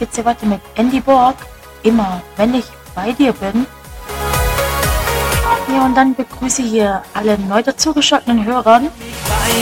geht's hier weiter mit Andy Borg. Immer, wenn ich bei dir bin. Ja, und dann begrüße hier alle neu dazugeschalteten Hörern.